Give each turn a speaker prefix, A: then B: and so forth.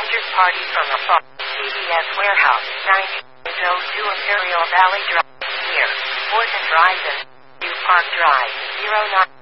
A: Rangers Party from afar. CVS Warehouse, 1902 Imperial Valley Drive. Near Horton Drive and New Park Drive, 09.